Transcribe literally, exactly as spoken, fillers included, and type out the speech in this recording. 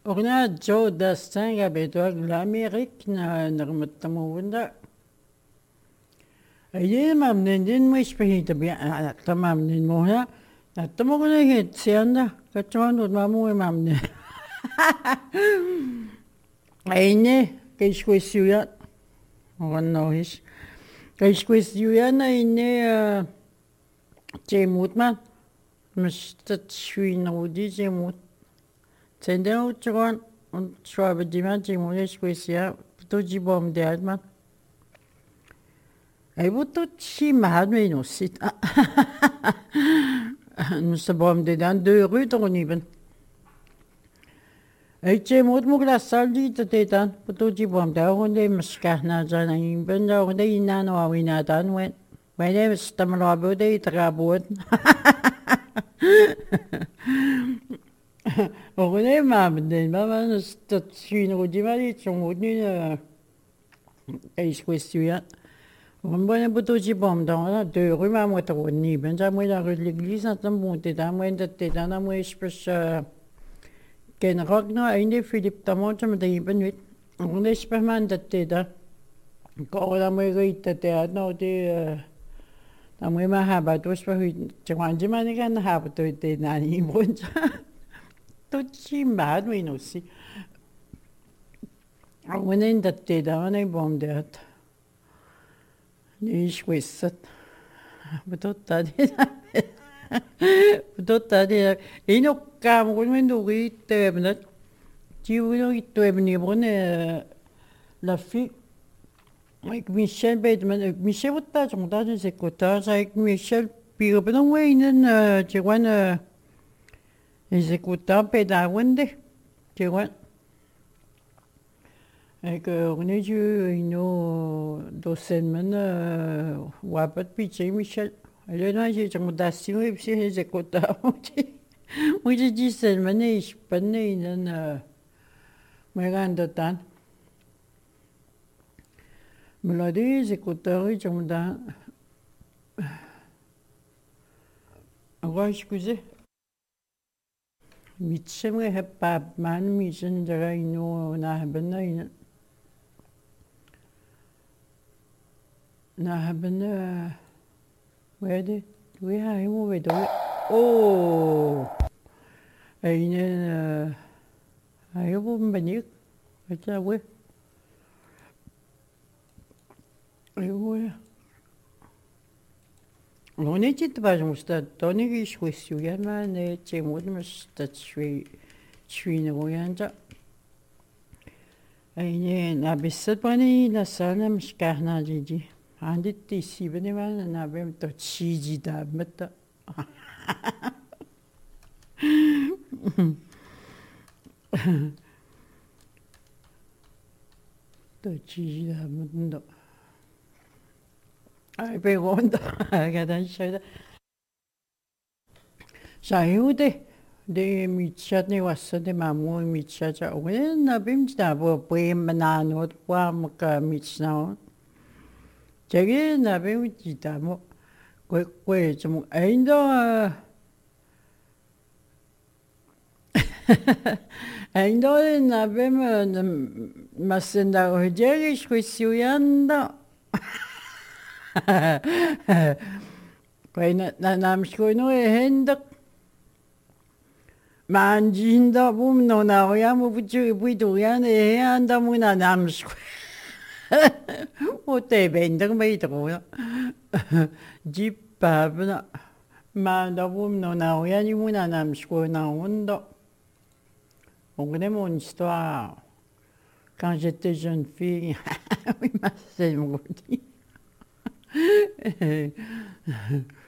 On a Joe Dastin avec l'Amérique na nagmatamunda. Ayé mamnen din mo ispahita biya tamamnen mo na. Natamo ko na hit siyanda. Kachuan ud mamu mamnen. Ayne kaiskwesiyat. On no his. Kaiskwesiyat na ine Jemutman. Mistat schwinodi Jemut. Zende uçuran und schwabe diman Jemut skwesiya. To jibom de adman. Ay bu to chi mahad me no sit. Musta bom dedan deux rues ton iben. Ay Jemut mo la saldi te dedan. To jibom de onde miskahna jana iben da onde inano awina dan wen. Wen is tamrabo de trabot. On est même des mamans statues au dimanche sont venus à Esquestia. On voit un bouton de bombe dans la deux rue ma moto au nid. Ben ça moi la rue de l'église en train de monter dans moi de tête dans moi je peux qu'un rock non un des Philippe Tamon je me dis ben vite. On est pas mal de tête là. Quand on a moi eu tête là non de dans moi ma habat je peux je crois que je m'en ai qu'un habat de tête dans les bon. Tutti madwin aussi. On est dans tes dans les bombes de hâte. Ni chouette. Peut-être t'as dit. Peut-être t'as dit. Et nous, quand on est dans le thème, tu vois, il te venir bonne la fille. Avec Michel Bedman, Michel, vous t'as entendu des écouteurs avec Michel. Puis, on va y tu vois, les écouteurs pédawende, tu vois. Et que on est eu une docenne wapat pitché Michel. Elle là j'ai comme d'assio et puis les écouteurs. Moi j'ai dit c'est mané je connais une mais grande temps. Me l'a dit les écouteurs ils sont dans. Alors excusez. Mitsemwe heppa man misen dara ino na habna ina na habna wede we ha himu wedo oh aine ayo bum banik acha we ayo we on est pas juste donner des choses sur la main et c'est moi qui me suis suis ne voyant pas et na bisse pani la sana mskarna jiji andi tisi bene man na bem to chiji da meta to chiji da meta ai pregunta cada shada sayude de michat ne wasa de mamu michacha oge na bim sta bo pe manano wa maka michna jage na bim jita mo kwe kwe 좀 ainda ainda na bim masenda ojege shkwisiuyanda Kaya na namsko no e hendak manjinda bum no na ya mo buju buidu ya ne anda mo na namsko o te bendak mai to ya jipa bna manda bum no na ya ni mo na namsko na onda on connaît mon histoire quand j'étais jeune fille oui ma c'est mon